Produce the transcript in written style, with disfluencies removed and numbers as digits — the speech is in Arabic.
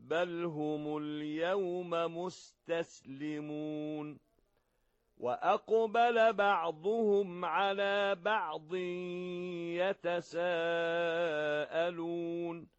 بل هم اليوم مستسلمون وأقبل بعضهم على بعض يتساءلون